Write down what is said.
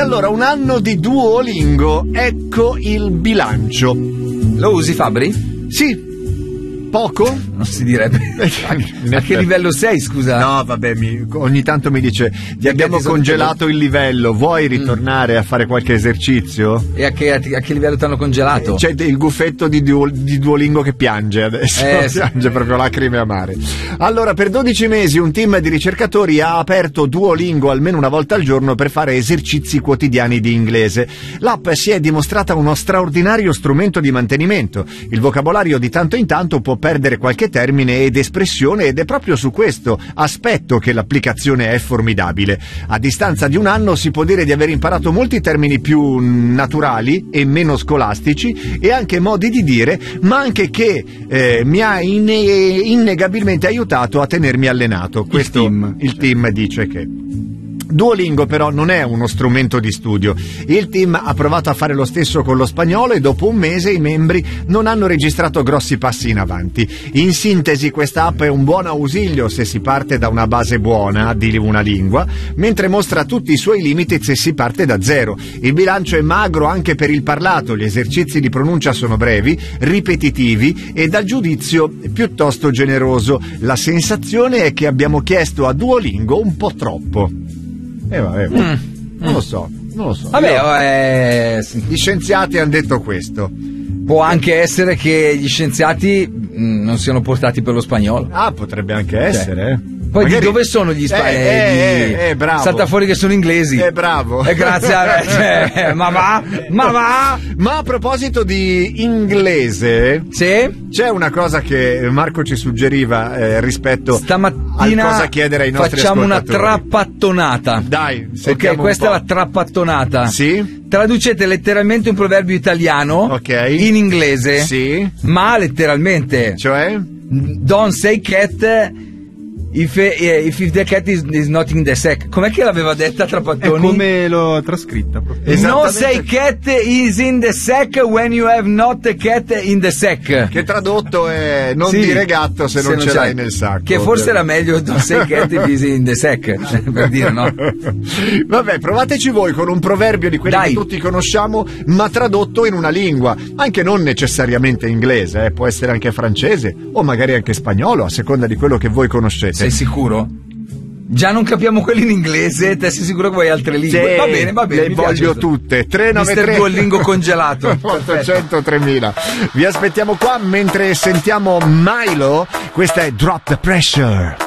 allora, un anno di Duolingo, ecco il bilancio. Lo usi, Fabri? Sì. Poco? Non si direbbe. A che livello sei, scusa? No, vabbè, ogni tanto mi dice ti abbiamo congelato il livello, vuoi ritornare a fare qualche esercizio? E a che livello ti hanno congelato? C'è il guffetto di Duolingo che piange adesso, piange proprio lacrime amare. Allora, per 12 mesi un team di ricercatori ha aperto Duolingo almeno una volta al giorno per fare esercizi quotidiani di inglese. L'app si è dimostrata uno straordinario strumento di mantenimento. Il vocabolario di tanto in tanto può perdere qualche termine ed espressione ed è proprio su questo aspetto che l'applicazione è formidabile. A distanza di un anno si può dire di aver imparato molti termini più naturali e meno scolastici e anche modi di dire, ma anche che mi ha innegabilmente aiutato a tenermi allenato. Questo il team dice che Duolingo però non è uno strumento di studio. Il team ha provato a fare lo stesso con lo spagnolo e dopo un mese i membri non hanno registrato grossi passi in avanti. In sintesi, questa app è un buon ausilio se si parte da una base buona di una lingua, mentre mostra tutti i suoi limiti se si parte da zero. Il bilancio è magro anche per il parlato, gli esercizi di pronuncia sono brevi, ripetitivi e dal giudizio piuttosto generoso. La sensazione è che abbiamo chiesto a Duolingo un po' troppo. Non lo so. Vabbè, gli scienziati hanno detto questo. Può anche essere che gli scienziati non siano portati per lo spagnolo. Ah, potrebbe anche essere. Poi magari... di dove sono gli spagnoli? Bravo. Salta fuori che sono inglesi. Bravo. Grazie a ma va. Ma a proposito di inglese, c'è una cosa che Marco ci suggeriva rispetto stamattina a cosa chiedere ai nostri facciamo ascoltatori. Una trappattonata. Dai, ok, questa è la trappattonata. Sì. Traducete letteralmente un proverbio italiano in inglese. Sì. Ma letteralmente. Cioè? Don't say cat if the cat is not in the sack. Com'è che l'aveva detta Trapattoni? È come l'ho trascritta. No say cat is in the sack when you have not a cat in the sack. Che tradotto è non dire gatto se non ce l'hai nel sacco. Che forse era meglio don't say cat is in the sack, per dire, no? Vabbè, provateci voi con un proverbio di quelli che tutti conosciamo, ma tradotto in una lingua, anche non necessariamente inglese, può essere anche francese o magari anche spagnolo, a seconda di quello che voi conoscete. Sei sicuro? Già non capiamo quelli in inglese, te sei sicuro che vuoi altre lingue? Sì, va bene, le voglio tutte. 393 Mister Duolingo congelato. 800 3000. Vi aspettiamo qua mentre sentiamo Milo. Questa è Drop the Pressure.